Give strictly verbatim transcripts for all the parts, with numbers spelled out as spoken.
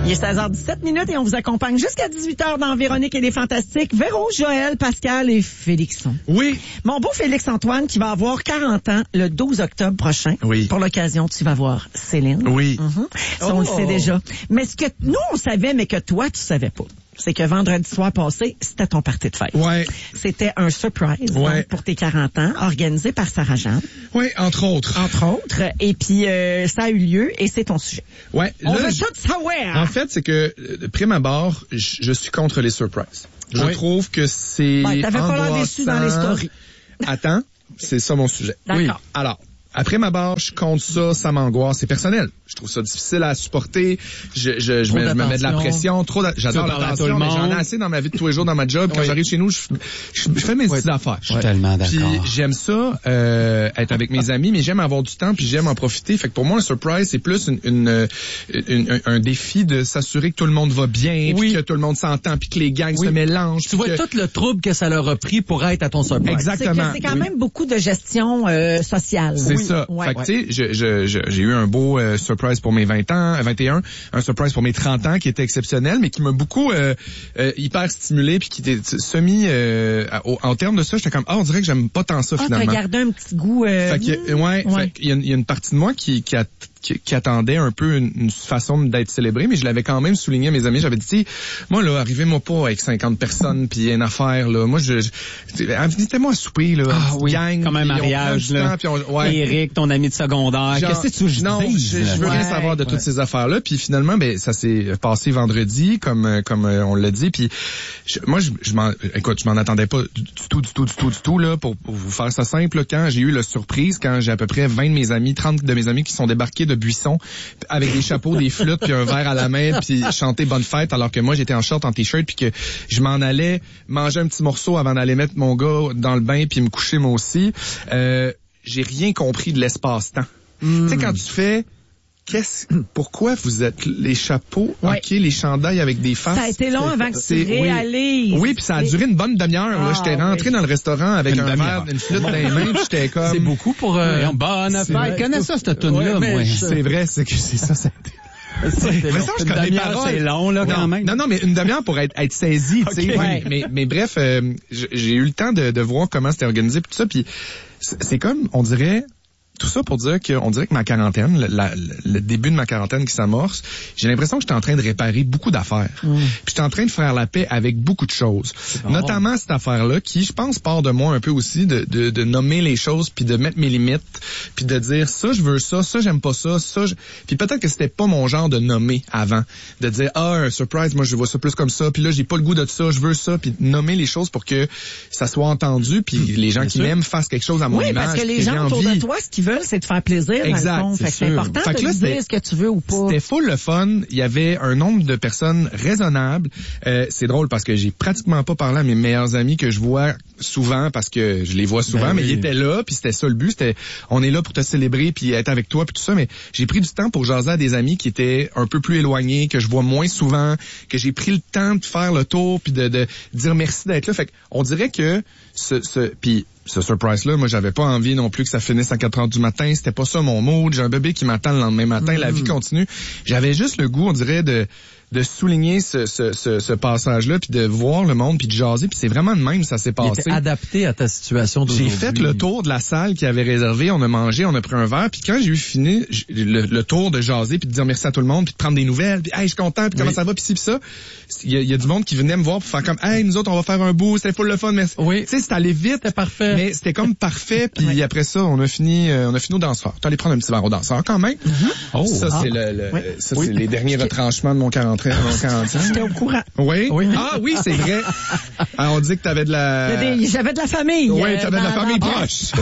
Il est seize heures dix-sept minutes et on vous accompagne jusqu'à dix-huit heures dans Véronique et les Fantastiques. Véro, Joël, Pascal et Félixon. Oui. Mon beau Félix-Antoine qui va avoir quarante ans le douze octobre prochain. Oui. Pour l'occasion, tu vas voir Céline. Oui. Mm-hmm. Ça, Oh. on le sait déjà. Mais ce que nous, on savait, mais que toi, tu savais pas, c'est que vendredi soir passé, c'était ton party de fête. Ouais. C'était un surprise Ouais. donc, pour tes quarante ans, organisé par Sarah Jeanne, Oui, entre autres. entre autres. Et puis, euh, ça a eu lieu et c'est ton sujet. Ouais. On là, veut je- tout savoir. En fait, c'est que, de prime abord, je, je suis contre les surprises. Je Oui. trouve que c'est Ouais, t'avais pas l'air déçu dans les angoissant. stories. Attends, c'est ça mon sujet. D'accord. Oui. Alors, après ma barre, je compte ça, ça m'angoisse, c'est personnel. Je trouve ça difficile à supporter. Je, je, je, Trop me, je me mets de la d'attention. pression. Trop d'a- J'adore Tu veux parler à tout l'attention, le mais j'en ai monde. assez dans ma vie de tous les jours, dans ma job. Quand Oui. j'arrive chez nous, je, je, je fais mes petites affaires. Je suis tellement Puis d'accord. j'aime ça, euh, être avec mes amis, mais j'aime avoir du temps, puis j'aime en profiter. Fait que pour moi, un surprise, c'est plus une, une, euh, une- un, un défi de s'assurer que tout le monde va bien, Oui. puis que tout le monde s'entend, puis que les gangs Oui. se mélangent. Tu vois puis que- tout le trouble que ça leur a pris pour être à ton surprise. Exact. C'est que Exactement. c'est quand Oui. même beaucoup de gestion euh, sociale. C'est Oui. ça. Ouais. Fait que, tu sais, je, je, je- j'ai eu un beau euh, surprise pour mes vingt ans, vingt et un, un surprise pour mes trente ans qui était exceptionnel, mais qui m'a beaucoup euh, euh, hyper stimulé, puis qui était semi, euh, au- en termes de ça, j'étais comme, ah, on dirait que j'aime pas tant ça Ah, t'as finalement. gardé un petit goût... Euh... Fait que, ouais, Ouais. fait qu'il y a, une- il y a une partie de moi qui, qui, a- qui, qui attendait un peu une, une façon d'être célébrée, mais je l'avais quand même souligné à mes amis. J'avais dit, tu sais, moi là, arrivez-moi pas avec cinquante personnes puis une affaire là. Moi, je, je invitez-moi à souper là, Ah une petite oui, gang, comme un puis on prend mariage, du là. temps, puis on- ouais. Eric, ton ami de secondaire, Genre, qu'est-ce que tu veux que je non, dise, je, je veux là? rien Ouais. savoir de Ouais. toutes ces affaires-là. Puis finalement, ben ça s'est passé vendredi, comme euh, comme euh, on l'a dit. Puis je- moi, je, je m'en, écoute, je m'en attendais pas du, du tout, du tout, du tout, du tout là. Pour, pour vous faire ça simple, là, quand j'ai eu la surprise, quand j'ai à peu près vingt de mes amis, trente de mes amis qui sont débarqués de Buisson avec des chapeaux, des flûtes, puis un verre à la main, puis chanter bonne fête, alors que moi j'étais en short, en t-shirt, puis que je m'en allais manger un petit morceau avant d'aller mettre mon gars dans le bain puis me coucher moi aussi. Euh, j'ai rien compris de l'espace-temps. Tu sais, quand tu fais, qu'est-ce, pourquoi vous êtes les chapeaux, Ouais. ok, les chandails avec des faces. Ça a été long avant que tu C'est- oui. réalises. Oui, puis ça a duré une bonne demi-heure. là. Ah, J'étais rentré oui. dans le restaurant avec Une un demi-heure. verre, une flûte dans les mains, puis j'étais comme. C'est beaucoup pour euh, une bonne C'est affaire. vrai. Je connais ça, cette tune-là, Ouais, mais moi. C'est vrai, c'est que c'est ça. c'est- C'est Mais long. ça, je Une connais les demi-heure, paroles. c'est long, là, non, quand même. Non, non, mais une demi-heure pour être, être saisi, tu sais. Ok. Mais, mais, mais bref, euh, j- j'ai eu le temps de, de voir comment c'était organisé puis tout ça. Puis c'est c'est comme, on dirait, tout ça pour dire que, on dirait que ma quarantaine, le, la- le début de ma quarantaine qui s'amorce, j'ai l'impression que j'étais en train de réparer beaucoup d'affaires. Puis j'étais en train de faire la paix avec beaucoup de choses. bon. Notamment cette affaire-là qui, je pense, part de moi un peu aussi, de, de, de nommer les choses puis de mettre mes limites puis de dire ça, je veux ça, ça, j'aime pas ça, ça, je... puis peut-être que c'était pas mon genre de nommer avant. De dire, ah, un surprise, moi, je vois ça plus comme ça, puis là, j'ai pas le goût de ça, je veux ça, puis de nommer les choses pour que ça soit entendu puis les gens qui sûr. m'aiment fassent quelque chose à mon Oui, image. parce que les j'ai gens autour envie. de toi, ce qu'ils veulent, c'est de faire plaisir. Exact, dans le fond. c'est Fait que c'est sûr. important Fait de que là, lui dire c'était- ce que tu veux ou pas. C'était full le fun. Il y avait un nombre de personnes raisonnables. Euh, c'est drôle parce que j'ai pratiquement pas parlé à mes meilleurs amis que je vois souvent parce que je les vois souvent, Ben mais oui. ils étaient là, puis c'était ça le but. C'était, on est là pour te célébrer puis être avec toi puis tout ça. Mais j'ai pris du temps pour jaser à des amis qui étaient un peu plus éloignés, que je vois moins souvent, que j'ai pris le temps de faire le tour puis de, de dire merci d'être là. Fait qu'on dirait que ce, ce puis ce surprise-là, moi, j'avais pas envie non plus que ça finisse à quatre heures du matin. C'était pas ça mon mood. J'ai un bébé qui m'attend le lendemain matin. La vie continue. J'avais juste le goût, on dirait, de de souligner ce, ce, ce, ce passage-là, puis de voir le monde, puis de jaser. Puis c'est vraiment de même ça s'est Il passé. était adapté à ta situation J'ai d'aujourd'hui. fait le tour de la salle qui avait réservé, on a mangé, on a pris un verre, puis quand j'ai eu fini j- le, le tour de jaser, puis de dire merci à tout le monde, puis de prendre des nouvelles, puis hey, je suis content, puis comment Oui. ça va, puis ci, puis ça, il y, a- il y a du monde qui venait me voir pour faire comme hey, nous autres, on va faire un bout, c'était full le fun, merci. Oui. Tu sais, c'était allé vite, C'était parfait. mais c'était comme parfait, puis après ça, on a fini, euh, on a fini au danseur. T'es allé prendre un petit verre au danseur quand même. Oh. Ça, Ah. c'est le, le- Oui. ça, Oui. c'est les derniers retranchements de mon quarante ans. mon quarante ans. J'étais au courant. Oui? Oui. Ah oui, c'est vrai. Ah, on dit que t'avais de la... Il y a des- J'avais de la famille. Oui, euh, t'avais de la dans- famille dans- proche.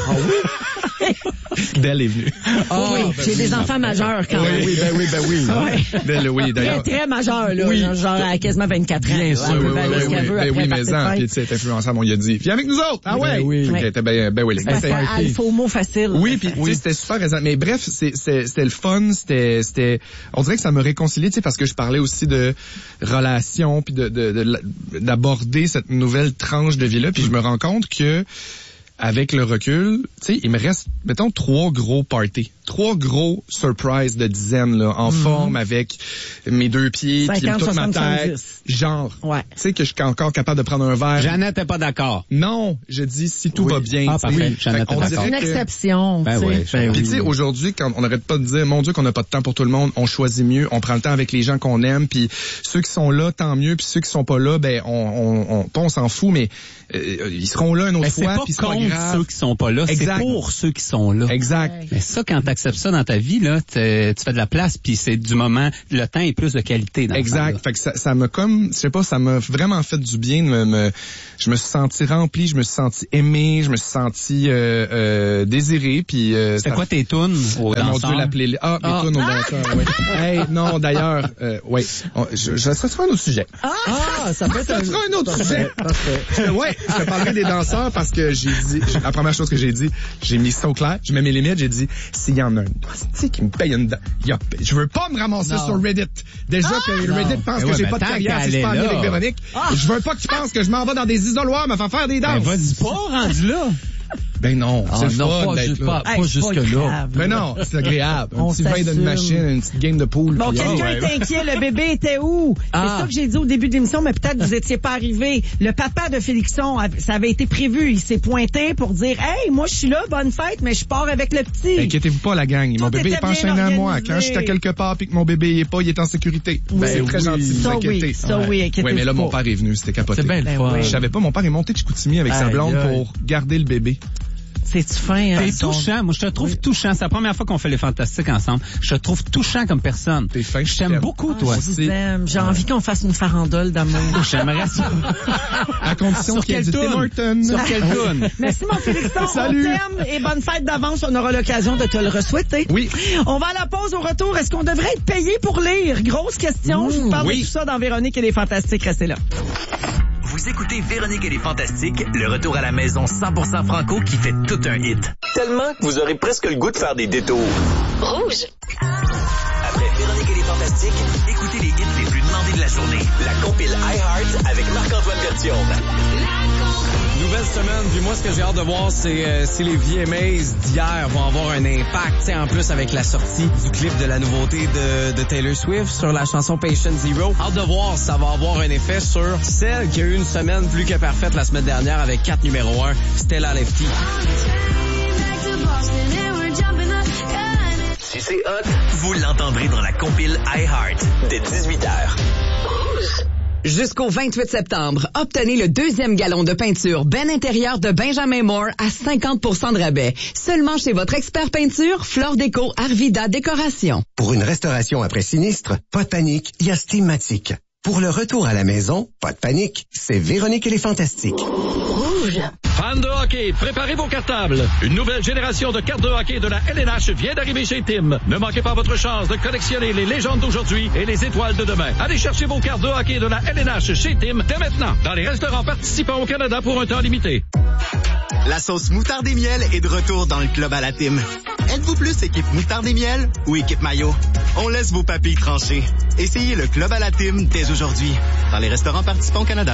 Belle est venue. Ah, oui, ben j'ai oui, des ben enfants majeurs quand même. oui, ben oui, ben oui. Ouais. Belle, oui, Très, d'ailleurs. très majeurs, là. Oui. Genre à quasiment vingt-quatre ans. Bien là. sûr, Elle peut oui, bien oui, aller ce oui, qu'elle oui. veut Ben après oui, le mais party de en, fête. puis tu sais, t'es influençable, on y a dit. Viens avec nous autres! Ah ouais! Ben oui. Fait que t'étais ben, ben oui, les Parce gars. qu'elle a le faux mot facile. Oui, puis tu sais, c'était super raisonnable. Mais bref, c'est- c'est- c'était le fun, c'était, c'était, on dirait que ça me réconciliait, tu sais, parce que je parlais aussi de relations, puis de, de, de- d'aborder cette nouvelle tranche de vie-là, puis je me rends compte que avec le recul, tu sais, il me reste, mettons, trois gros parties. Trois gros surprises de dizaines, là, en mm-hmm. forme avec mes deux pieds, puis toute ma tête. Genre. Ouais. Tu sais, que je suis encore capable de prendre un verre. Jeannette n'est pas d'accord. Non, je dis si tout oui. va bien. Ah, parfait. Jeannette est d'accord. C'est une exception. Ben oui. Ben puis tu sais, aujourd'hui, quand on n'arrête pas de dire, mon Dieu, qu'on n'a pas de temps pour tout le monde, on choisit mieux, on prend le temps avec les gens qu'on aime, puis ceux qui sont là, tant mieux, puis ceux qui sont pas là, ben, on, on, on, on s'en fout, mais euh, ils seront là une autre mais fois, puis c'est pas grave. Ceux qui sont pas là, exact. C'est pour ceux qui sont là. Exact. Ouais. Mais ça, quand t'acceptes ça dans ta vie, là, tu fais de la place, puis c'est du moment, le temps est plus de qualité dans exact. Ça, fait que ça, ça m'a comme, je sais pas, ça m'a vraiment fait du bien de me, me je me suis senti rempli, je me suis senti aimé, je me suis senti euh, euh, désiré, puis euh, c'était quoi tes tunes au euh, mon Dieu, la playlist. Ah, mes ah. tunes au danseur, oui. Hey, non, d'ailleurs, euh, oui, je, je, ça sera un autre sujet. Ah, ah ça peut être ça sera un autre sujet. Je, ouais, je te parlerai des danseurs parce que j'ai dit, la première chose que j'ai dit, j'ai mis ça au clair, je mets mes limites, j'ai dit, s'il y en a un dossier qui me paye une, y a, je veux pas me ramasser non. sur Reddit. Déjà ah, que non. Reddit pense que ouais, j'ai pas de carrière si je parle avec Véronique. Ah. Je veux pas qu'ils pensent que je m'en vais dans des isoloirs me faire faire des danses. Ben, vas-y pas, rendu là. Ben non, oh, c'est non, fun pas, d'être pas, là. pas jusque-là. Ben non, c'est agréable. Un petit vin d'une machine, une petite game de pool. Bon, quelqu'un oh, ouais. est inquiet, le bébé était où? Ah. C'est ça que j'ai dit au début de l'émission, mais peut-être vous étiez pas arrivé. Le papa de Félixon, ça avait été prévu. Il s'est pointé pour dire, hey, moi je suis là, bonne fête, mais je pars avec le petit. Inquiétez-vous pas, la gang. Mon Tout bébé est pas enchaîné à moi. Quand j'étais quelque part puis que mon bébé y est pas, il est en sécurité. Oui. C'est très oui. gentil de vous ça inquiéter. Oui, ça oui, inquiétez-vous Oui, mais là, mon père est venu, c'était capoté. C'est bien le fun. Je savais pas, mon père est monté de Chicoutimi avec sa blonde pour garder le bébé. C'est-tu fin, hein? T'es touchant. Moi, je te trouve oui. touchant. C'est la première fois qu'on fait les Fantastiques ensemble. Je te trouve touchant comme personne. T'es fin. Je t'aime beaucoup, toi. Ah, je t'aime. J'ai envie qu'on fasse une farandole d'amour. J'aimerais ça. À condition Sur qu'il y ait du Tim Hortons. Sur quelle toune? Merci, mon Félixon. Salut. On t'aime et bonne fête d'avance. On aura l'occasion de te le re-souhaiter. Oui. On va à la pause au retour. Est-ce qu'on devrait être payé pour lire? Grosse question. Mmh, je vous parle oui. de tout ça dans Véronique et les Fantastiques. Restez là. Vous écoutez Véronique et les Fantastiques, le retour à la maison cent pour cent franco qui fait tout un hit. Tellement que vous aurez presque le goût de faire des détours. Rouge. Après Véronique et les Fantastiques, écoutez les hits les plus demandés de la journée. La compile iHeart avec Marc-Antoine Berthiaume. Nouvelle semaine, puis moi ce que j'ai hâte de voir, c'est euh, si les V M As d'hier vont avoir un impact, en plus avec la sortie du clip de la nouveauté de, de Taylor Swift sur la chanson Patient Zero. Hâte de voir si ça va avoir un effet sur celle qui a eu une semaine plus que parfaite la semaine dernière avec quatre numéro un, Stella Lefty. Si c'est hot, vous l'entendrez dans la compile iHeart dès dix-huit heures. Rouge. Jusqu'au vingt-huit septembre, obtenez le deuxième gallon de peinture Ben Intérieur de Benjamin Moore à cinquante pour cent de rabais. Seulement chez votre expert peinture, Flore Déco Arvida Décoration. Pour une restauration après sinistre, pas de panique, il y a Steamatic. Pour le retour à la maison, pas de panique, c'est Véronique et les Fantastiques. Rouge. Fans de hockey, préparez vos cartables. Une nouvelle génération de cartes de hockey de la L N H vient d'arriver chez Tim. Ne manquez pas votre chance de collectionner les légendes d'aujourd'hui et les étoiles de demain. Allez chercher vos cartes de hockey de la L N H chez Tim dès maintenant, dans les restaurants participants au Canada pour un temps limité. La sauce moutarde et miel est de retour dans le club à la Tim. Êtes-vous plus équipe moutarde et miel ou équipe maillot? On laisse vos papilles trancher. Essayez le club à la Tim dès aujourd'hui, dans les restaurants participants au Canada.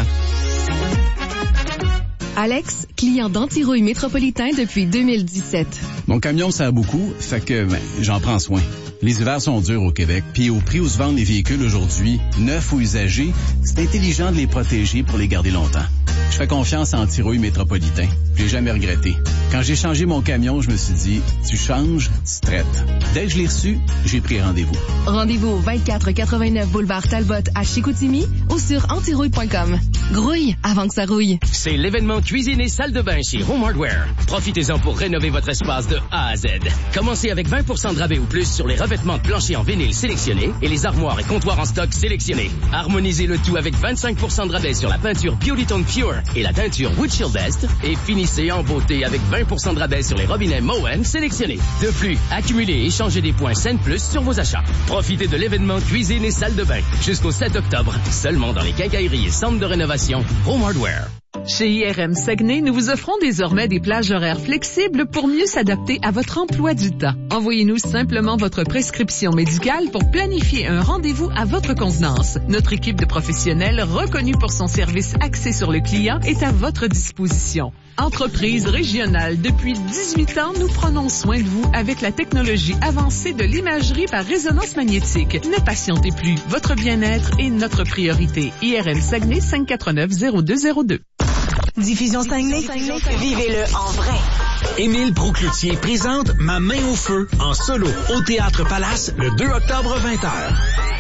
Alex, client d'Antirouille Métropolitain depuis deux mille dix-sept. Mon camion sert beaucoup, fait que ben, j'en prends soin. Les hivers sont durs au Québec, puis au prix où se vendent les véhicules aujourd'hui, neufs ou usagés, c'est intelligent de les protéger pour les garder longtemps. Je fais confiance à Antirouille Métropolitain. J'ai jamais regretté. Quand j'ai changé mon camion, je me suis dit, tu changes, tu traites. Dès que je l'ai reçu, j'ai pris rendez-vous. Rendez-vous au vingt-quatre quatre-vingt-neuf boulevard Talbot à Chicoutimi ou sur antirouille point com. Grouille avant que ça rouille. C'est l'événement cuisine et salle de bain chez Home Hardware. Profitez-en pour rénover votre espace de A à Z. Commencez avec vingt pour cent de rabais ou plus sur les revêtements de plancher en vinyle sélectionnés et les armoires et comptoirs en stock sélectionnés. Harmonisez le tout avec vingt-cinq pour cent de rabais sur la peinture Beautytone Pure et la teinture Wood Shield Est et finissez en beauté avec vingt pour cent de rabais sur les robinets Moen sélectionnés. De plus, accumulez et échangez des points Scène Plus sur vos achats. Profitez de l'événement cuisine et salle de bain jusqu'au sept octobre, seulement dans les quincailleries et centres de rénovation Home Hardware. Chez I R M Saguenay, nous vous offrons désormais des plages horaires flexibles pour mieux s'adapter à votre emploi du temps. Envoyez-nous simplement votre prescription médicale pour planifier un rendez-vous à votre convenance. Notre équipe de professionnels, reconnue pour son service axé sur le client, est à votre disposition. Entreprise régionale. Depuis dix-huit ans, nous prenons soin de vous avec la technologie avancée de l'imagerie par résonance magnétique. Ne patientez plus. Votre bien-être est notre priorité. I R M Saguenay cinq quatre neuf zéro deux zéro deux. Diffusion Saguenay. Vivez-le en vrai. Émile Proucloutier présente Ma main au feu en solo au Théâtre Palace le deux octobre vingt heures.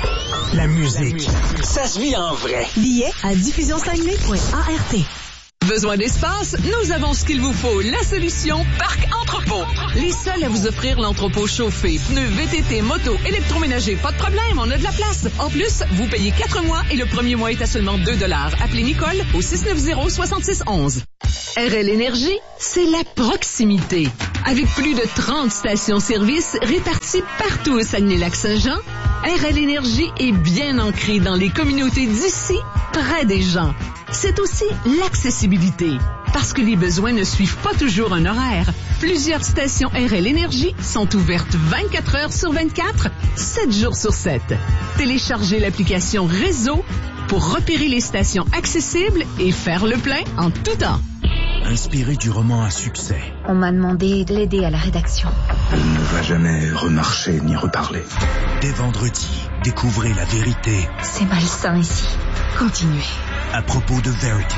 La musique, ça se vit en vrai. Billets à diffusion saguenay point A R T. Besoin d'espace? Nous avons ce qu'il vous faut. La solution Parc Entrepôt. Les seuls à vous offrir l'entrepôt chauffé, pneus, V T T, moto, électroménager. Pas de problème, on a de la place. En plus, vous payez quatre mois et le premier mois est à seulement deux dollars. Appelez Nicole au six neuf zéro, six six un un. R L Énergie, c'est la proximité. Avec plus de trente stations-service réparties partout au Saguenay-Lac-Saint-Jean, R L Énergie est bien ancrée dans les communautés d'ici, près des gens. C'est aussi l'accessibilité, parce que les besoins ne suivent pas toujours un horaire. Plusieurs stations R L Énergie sont ouvertes vingt-quatre heures sur vingt-quatre, sept jours sur sept. Téléchargez l'application Réseau pour repérer les stations accessibles et faire le plein en tout temps. Inspiré du roman à succès. On m'a demandé de l'aider à la rédaction. Elle ne va jamais remarcher ni reparler. Dès vendredi, découvrez la vérité. C'est malsain ici. Continuez. À propos de Verity.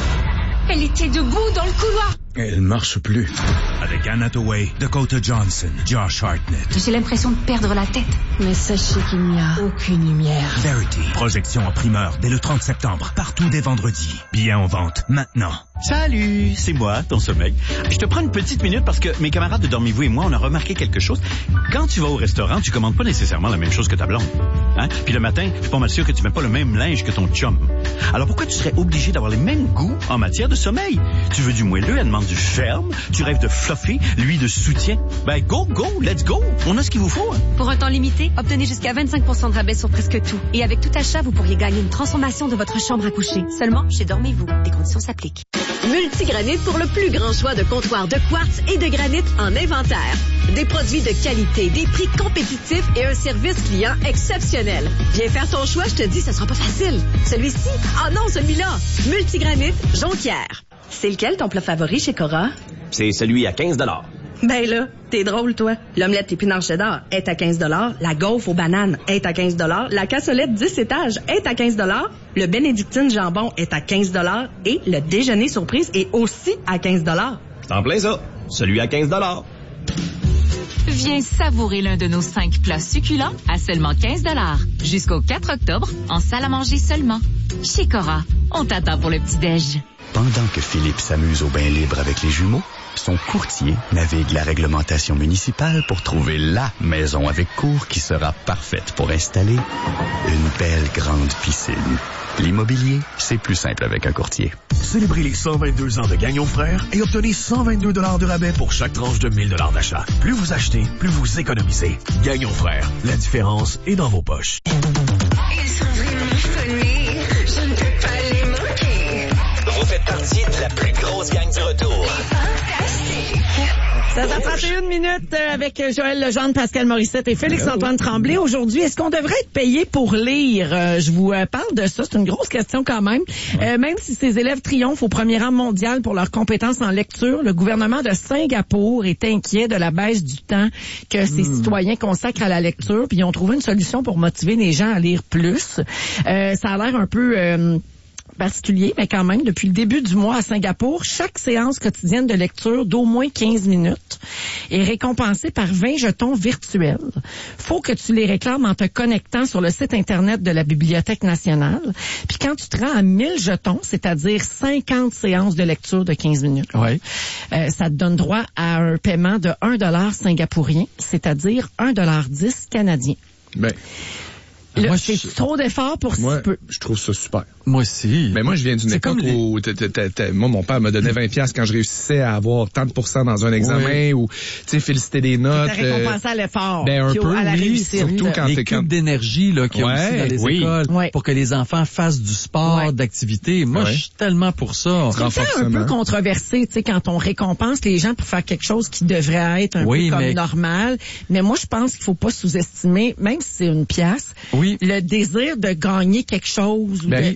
Elle était debout dans le couloir. Elle marche plus. Avec Anne Hathaway, Dakota Johnson, Josh Hartnett. J'ai l'impression de perdre la tête. Mais sachez qu'il n'y a aucune lumière. Verity. Projection en primeur dès le trente septembre. Partout dès vendredi. Billets en vente maintenant. Salut, c'est moi, ton sommeil. Je te prends une petite minute parce que mes camarades de Dormez-vous et moi, on a remarqué quelque chose. Quand tu vas au restaurant, tu commandes pas nécessairement la même chose que ta blonde. Hein? Puis le matin, je suis pas mal sûr que tu mets pas le même linge que ton chum. Alors pourquoi tu serais obligé d'avoir les mêmes goûts en matière de sommeil? Tu veux du moelleux, elle demande du ferme. Tu rêves de fluffy, lui de soutien. Ben go, go, let's go. On a ce qu'il vous faut. Hein? Pour un temps limité, obtenez jusqu'à vingt-cinq pour cent de rabais sur presque tout. Et avec tout achat, vous pourriez gagner une transformation de votre chambre à coucher. Seulement chez Dormez-vous. Des conditions s'appliquent. Multigranit pour le plus grand choix de comptoirs de quartz et de granit en inventaire. Des produits de qualité, des prix compétitifs et un service client exceptionnel. Viens faire ton choix, je te dis, ça sera pas facile. Celui-ci? Ah oh non, celui-là! Multigranit Jonquière. C'est lequel ton plat favori chez Cora? C'est celui à quinze dollars. Ben là, t'es drôle, toi. L'omelette épinard cheddar est à quinze dollars. La gaufre aux bananes est à quinze dollars. La cassolette dix étages est à quinze dollars. Le bénédictine jambon est à quinze dollars. Et le déjeuner surprise est aussi à quinze dollars. C'est en plein ça. Celui à quinze dollars. Viens savourer l'un de nos cinq plats succulents à seulement quinze dollars. Jusqu'au quatre octobre, en salle à manger seulement. Chez Cora, on t'attend pour le petit-déj. Pendant que Philippe s'amuse au bain libre avec les jumeaux, son courtier navigue la réglementation municipale pour trouver la maison avec cour qui sera parfaite pour installer une belle grande piscine. L'immobilier, c'est plus simple avec un courtier. Célébrez les cent vingt-deux ans de Gagnon Frères et obtenez cent vingt-deux dollars de rabais pour chaque tranche de mille dollars d'achat. Plus vous achetez, plus vous économisez. Gagnon Frères, la différence est dans vos poches. Ils sont vraiment funny, je ne peux pas les manquer. Vous faites partie de la plus grosse gang du retour. Ça fait trente et une minutes avec Joël Legendre, Pascal Morissette et Félix-Antoine Tremblay. Aujourd'hui, est-ce qu'on devrait être payé pour lire? Euh, je vous euh, parle de ça. C'est une grosse question quand même. Euh, même si ces élèves triomphent au premier rang mondial pour leurs compétences en lecture, le gouvernement de Singapour est inquiet de la baisse du temps que ses mmh. citoyens consacrent à la lecture. Puis ils ont trouvé une solution pour motiver les gens à lire plus. Euh, ça a l'air un peu... Euh, particulier, mais quand même, depuis le début du mois à Singapour, chaque séance quotidienne de lecture d'au moins quinze minutes est récompensée par vingt jetons virtuels. Faut que tu les réclames en te connectant sur le site Internet de la Bibliothèque nationale. Puis quand tu te rends à mille jetons, c'est-à-dire cinquante séances de lecture de quinze minutes, ouais. euh, ça te donne droit à un paiement de un dollar singapourien, c'est-à-dire un dollar dix canadien. Ben... Là, moi, c'est je... trop d'efforts pour moi, si peu. Je trouve ça super. Moi aussi. Mais moi, je viens d'une c'est époque les... où t -t -t -t moi, mon père me donnait vingt piastres quand je réussissais à avoir tant de pourcents dans un examen oui. ou, tu sais, féliciter des notes. T'as récompensé à l'effort. Ben, un peu, à la oui. réussite. Surtout quand les cubes d'énergie, là, qu'il y a ouais, aussi dans les oui. écoles, ouais. pour que les enfants fassent du sport, ouais. d'activité. Moi, ouais. je suis tellement pour ça. C'est un peu controversé, tu sais, quand on récompense les gens pour faire quelque chose qui devrait être un oui, peu comme mais... normal. Mais moi, je pense qu'il faut pas sous-estimer, même si c'est une pièce, oui. le désir de gagner quelque chose. Ben, de...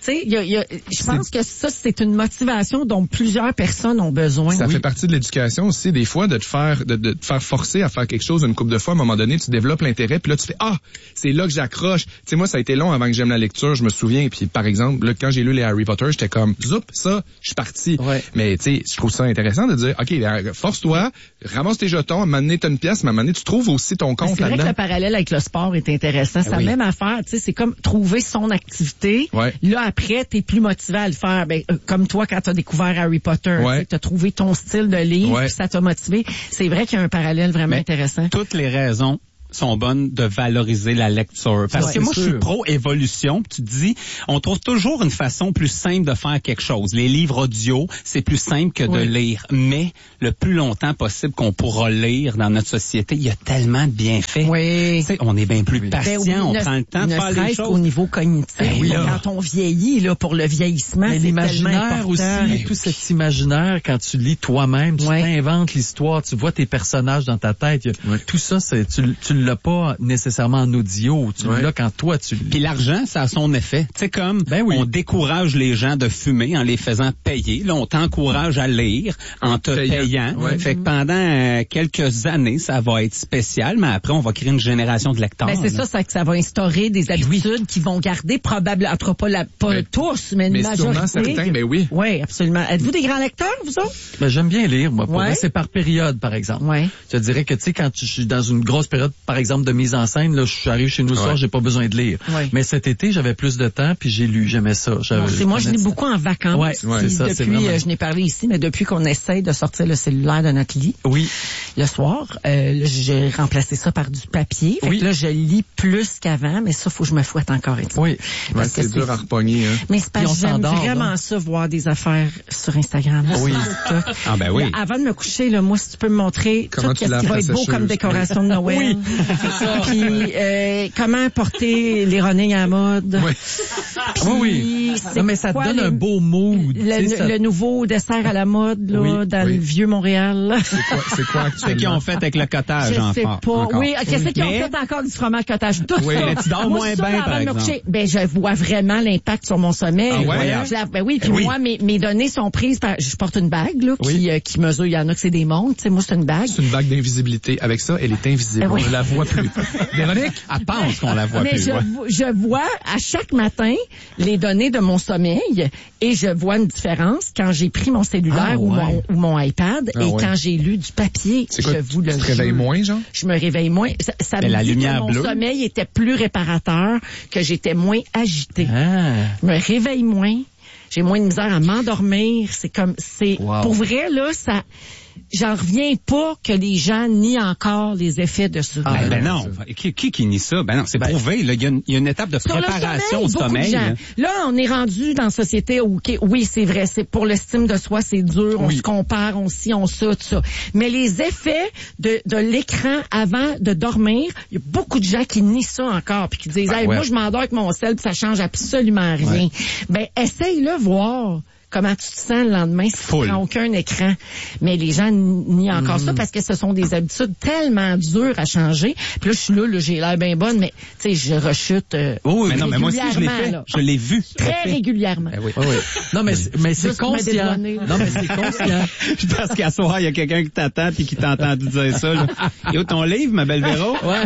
sais, y a, y a, je pense que ça, c'est une motivation dont plusieurs personnes ont besoin. Ça oui. fait partie de l'éducation aussi, des fois, de te faire, de, de te faire forcer à faire quelque chose une couple de fois. À un moment donné, tu développes l'intérêt, puis là, tu fais, ah, c'est là que j'accroche. Tu sais, moi, ça a été long avant que j'aime la lecture, je me souviens. Puis, par exemple, là, quand j'ai lu les Harry Potter, j'étais comme, zoup, ça, je suis parti. Ouais. Mais, tu sais, je trouve ça intéressant de dire, OK, force-toi, ramasse tes jetons, à un moment donné, t'as une pièce, mais à un moment donné, tu trouves aussi ton compte c'est vrai là-dedans. que le parallèle avec le sport est intéressant. C'est oui. la même affaire. Tu sais, c'est comme trouver son activité. Ouais. Là, après, t'es plus motivé à le faire. Ben, euh, comme toi, quand t'as découvert Harry Potter, ouais. t'as trouvé ton style de livre, ouais. puis ça t'a motivé. C'est vrai qu'il y a un parallèle vraiment Mais intéressant. Toutes les raisons sont bonnes de valoriser la lecture. Parce ouais, que moi, sûr. je suis pro-évolution. Tu te dis, on trouve toujours une façon plus simple de faire quelque chose. Les livres audio, c'est plus simple que oui. de lire. Mais le plus longtemps possible qu'on pourra lire dans notre société, il y a tellement de bienfaits. Oui. Tu sais, on est bien plus patient, ben, oui, on ne, prend le temps de faire les choses. Au niveau cognitif, ben, oui, quand on vieillit, là, pour le vieillissement, mais c'est l'imaginaire aussi, important. tout cet imaginaire, quand tu lis toi-même, tu ouais. t'inventes l'histoire, tu vois tes personnages dans ta tête. Ouais. Tout ça, c'est tu, tu l'as pas nécessairement en audio, tu ouais. l'as quand toi tu lis. Puis l'argent, ça a son effet. Tu sais, comme ben oui. on décourage les gens de fumer en les faisant payer. Là, on t'encourage à lire en te payant. payant. Ouais. Fait que pendant euh, quelques années, ça va être spécial, mais après, on va créer une génération de lecteurs. Ben, c'est là. ça, c'est que ça va instaurer des habitudes oui. qui vont garder probablement, en tout cas pas, la, pas mais, tous, mais une mais majorité. sûrement certains, ben oui. Oui, absolument. Êtes-vous des grands lecteurs, vous autres? Ben, j'aime bien lire, moi. Pour ouais. moi, c'est par période, par exemple. Ouais. Je te dirais que, tu sais, quand je suis dans une grosse période, par exemple, de mise en scène, là, je arrive chez nous ce soir, j'ai pas besoin de lire. Ouais. Mais cet été, j'avais plus de temps, puis j'ai lu, j'aimais ça. Bon, c'est moi, je lis beaucoup en vacances. Ouais, ouais, ça, depuis, c'est vraiment... euh, je n'ai parlé ici, mais depuis qu'on essaye de sortir le cellulaire de notre lit, oui. le soir, euh, là, j'ai remplacé ça par du papier. Fait oui. que là, je lis plus qu'avant, mais ça, faut que je me fouette encore et oui. ouais, c'est, c'est dur à repogner. Hein. Mais c'est parce que j'aime vraiment là. ça, voir des affaires sur Instagram. Oui. Ah ben oui. Là, avant de me coucher, là, moi, si tu peux me montrer comment tout ce qui va être beau comme décoration de Noël. Oui. C'est ça. Puis, euh, comment porter les running à la mode. Oui. Puis, oui, oui. Non, mais ça te donne les, un beau mood. Le, ça... le nouveau dessert à la mode, là, oui, dans oui. le vieux Montréal. C'est quoi, c'est quoi actuellement? C'est qu'ils ont fait avec le cottage, Je en sais fait. pas. Encore. Oui, qu'est-ce oui. qu'ils mais... ont fait encore du fromage cottage? Tout oui, ça. mais tu dors moi, moins ça, bien, par exemple. Coucher, ben, je vois vraiment l'impact sur mon sommeil. Ah ouais? Je la, ben oui, puis oui. moi, mes, mes données sont prises par, je porte une bague, là, oui. qui, euh, qui mesure, il y en a que c'est des montres, tu sais, moi, c'est une bague. C'est une bague d'invisibilité. Avec ça, elle est invisible. Oui. On ne la voit plus. Véronique? Elle pense qu'on la voit mais plus. Je, ouais. je vois à chaque matin les données de mon sommeil et je vois une différence quand j'ai pris mon cellulaire ah, ou, ouais. mon, ou mon iPad ah, et ouais. quand j'ai lu du papier. C'est quoi, je vous tu le te réveilles jure. moins, genre? Je me réveille moins. Ça, ça mais me la dit lumière que mon bleue. sommeil était plus réparateur, que j'étais moins agitée. Ah. Je me réveille moins. J'ai moins de misère à m'endormir. C'est comme, c'est, wow. pour vrai, là, ça, j'en reviens pas que les gens nient encore les effets de ça. Ah, ben non. Qui, qui qui nie ça? Ben non, c'est ben, prouvé. Là. Il, y a une, il y a une étape de sur préparation le sommeil, au sommeil. Là. là, on est rendu dans la société où, okay, oui, c'est vrai, c'est pour l'estime de soi, c'est dur, oui. on se compare, on ci, on ça, tout ça. Mais les effets de, de l'écran avant de dormir, il y a beaucoup de gens qui nient ça encore, puis qui disent, ben, hey, ouais. moi, je m'endors avec mon sel, puis ça change absolument rien. Ouais. Ben, essaye-le voir. Comment tu te sens le lendemain si Full. tu prends aucun écran. Mais les gens nient encore mmh. ça parce que ce sont des habitudes tellement dures à changer. Puis là, je suis là, là j'ai l'air bien bonne, mais tu sais, je rechute euh, oh, mais non, mais moi aussi, je l'ai fait. Là. Je l'ai vu. Très régulièrement. Ben oui. Oh, oui. Non, mais, mais c'est conscient. Non, mais c'est conscient. Parce qu'à soir, il y a quelqu'un qui t'attend puis qui t'a entendu dire ça. Là. Et où ton livre, ma belle Véro? Ouais.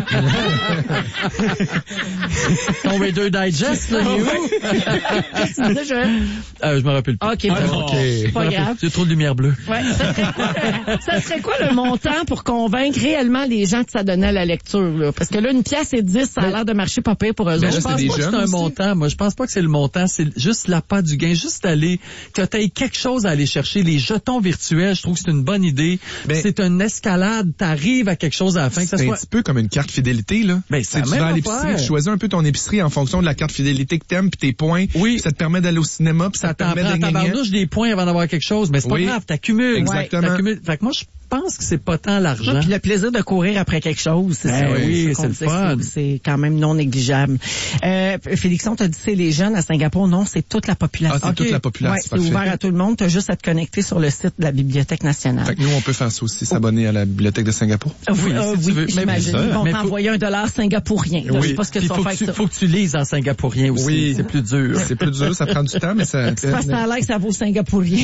Ton Reader Digest, là, il est où? C'est ça, je... Euh, je me rappelle plus. OK, ah, bon, okay. Pas grave. J'ai trop de lumière bleue. Ouais. Ça serait, quoi, ça serait quoi le montant pour convaincre réellement les gens que ça donnait à la lecture, là? Parce que là, une pièce et dix, ça a l'air de marcher pas pire pour eux ben autres. Je pense pas que c'est un aussi. montant. Moi, je pense pas que c'est le montant. C'est juste l'appât du gain. Juste aller, que t'aies quelque chose à aller chercher. Les jetons virtuels, je trouve que c'est une bonne idée. Ben, c'est une escalade. T'arrives à quelque chose à la fin. Que ça c'est soit... un petit peu comme une carte fidélité, là. Ben, c'est tu vas à l'épicerie, tu choisis un peu ton épicerie en fonction de la carte fidélité que t'aimes puis tes points. Oui. Ça te permet d'aller au cinéma puis ça, ça te permet de gagner. Des points avant d'avoir quelque chose, mais c'est pas oui. grave, t'accumules. Exactement. Ouais, t'accumules. Fait que moi, je pense que c'est pas tant l'argent. Ah, puis le plaisir de courir après quelque chose, c'est ben ça. Oui, ça c'est le fun. C'est, c'est quand même non négligeable. Euh, Félixon, t'as dit c'est les jeunes à Singapour. Non, c'est toute la population. Ah, c'est okay. toute la population. Ouais, c'est ouvert à tout le monde. T'as juste à te connecter sur le site de la Bibliothèque nationale. Fait que nous, on peut faire ça aussi, s'abonner à la Bibliothèque de Singapour. Oui, euh, si oui, tu veux. j'imagine. Ils vont mais t'envoyer faut... un dollar singapourien. Là, oui. Je sais pas ce que puis tu vas faut faire que tu, ça. faut que tu lises en singapourien aussi. Oui. C'est plus dur. C'est plus dur, ça prend du temps, mais ça... C'est parce que ça a l'air que ça vaut singapourien.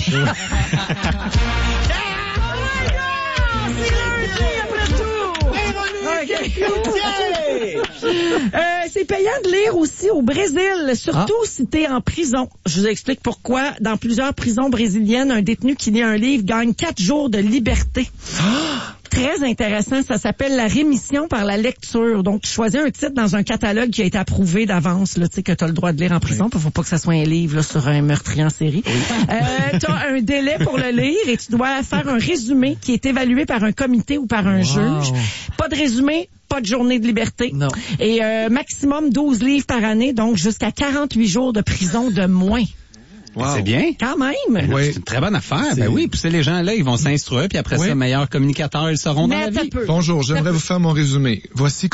Euh, c'est payant de lire aussi au Brésil, surtout ah. si t'es en prison. Je vous explique pourquoi. Dans plusieurs prisons brésiliennes, un détenu qui lit un livre gagne quatre jours de liberté. Ah. Très intéressant, ça s'appelle la rémission par la lecture. Donc, tu choisis un titre dans un catalogue qui a été approuvé d'avance, là, tu sais, que tu as le droit de lire en prison. Il oui. faut pas que ça soit un livre là, sur un meurtrier en série. Oui. Euh, tu as un délai pour le lire et tu dois faire un résumé qui est évalué par un comité ou par un wow. juge. Pas de résumé, pas de journée de liberté. Non. Et euh, maximum douze livres par année, donc jusqu'à quarante-huit jours de prison de moins. Wow. C'est bien. Quand même. Oui. C'est une très bonne affaire. C'est... Ben oui, puis les gens là, ils vont s'instruire, puis après oui. ça, meilleurs communicateurs, ils seront Mais dans la vie. Bonjour, j'aimerais vous faire mon résumé. Voici